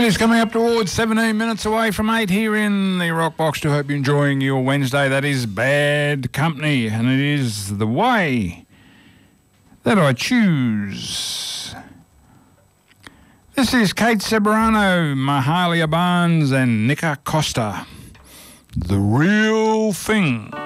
It is coming up towards 17 minutes away from 8 here in the Rock Box. To hope you're enjoying your Wednesday. That is Bad Company, and it is the way that I choose. This is Kate Ceberano, Mahalia Barnes, and Nika Costa. The Real Thing.